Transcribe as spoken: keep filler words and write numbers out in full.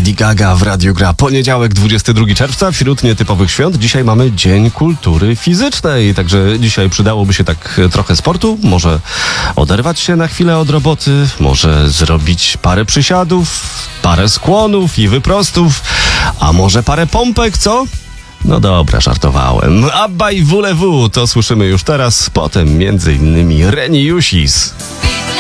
Lady Gaga w Radiu Gra. Poniedziałek, dwudziestego drugiego czerwca, wśród nietypowych świąt. Dzisiaj mamy Dzień Kultury Fizycznej, także dzisiaj przydałoby się tak trochę sportu. Może oderwać się na chwilę od roboty, może zrobić parę przysiadów, parę skłonów i wyprostów, a może parę pompek, co? No dobra, żartowałem. Abba i W L W to słyszymy już teraz, potem między innymi Reni Jusis.